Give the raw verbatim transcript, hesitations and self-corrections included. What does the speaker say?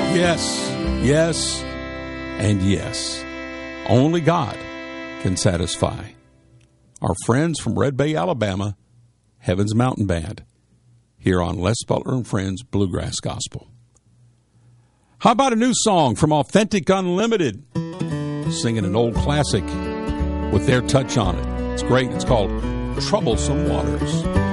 Yes, yes, and yes. Only God can satisfy. Our friends from Red Bay, Alabama, Heaven's Mountain Band, here on Les Butler and Friends Bluegrass Gospel. How about a new song from Authentic Unlimited, singing an old classic with their touch on it? It's great. It's called Troublesome Waters.